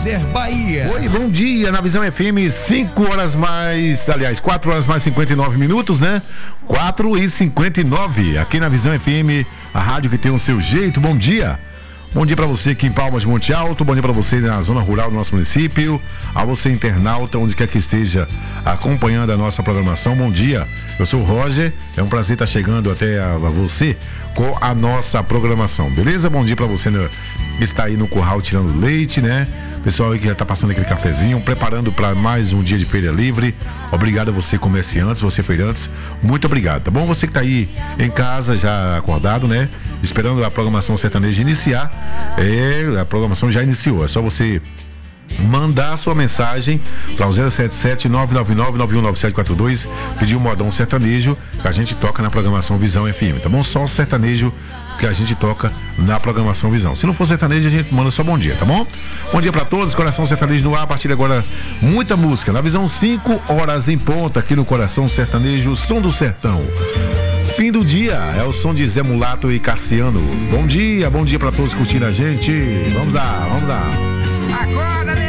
Eliezer Bahia. Oi, bom dia, na Visão FM, 4 horas mais 59 minutos, né? 4h59, aqui na Visão FM, a rádio que tem o seu jeito. Bom dia. Bom dia para você aqui em Palmas de Monte Alto, bom dia para você na zona rural do nosso município, a você internauta, onde quer que esteja acompanhando a nossa programação, bom dia. Eu sou o Roger, é um prazer estar chegando até a você com a nossa programação, beleza? Bom dia para você que está aí no curral tirando leite, né? Pessoal aí que já está passando aquele cafezinho, preparando para mais um dia de feira livre. Obrigado a você, comerciantes, você feirantes, muito obrigado, tá bom? Você que está aí em casa já acordado, né? Esperando a programação sertaneja iniciar. A programação já iniciou, é só você mandar a sua mensagem para o 077-999-919742, pedir um modão sertanejo que a gente toca na programação Visão FM, tá bom? Só o sertanejo que a gente toca na programação Visão. Se não for sertanejo, a gente manda só bom dia, tá bom? Bom dia para todos, Coração Sertanejo no ar, a partir de agora, muita música. Na Visão, 5 horas em ponta, aqui no Coração Sertanejo, som do sertão. Fim do dia, é o som de Zé Mulato e Cassiano. Bom dia pra todos curtindo a gente. Vamos lá. Acorda,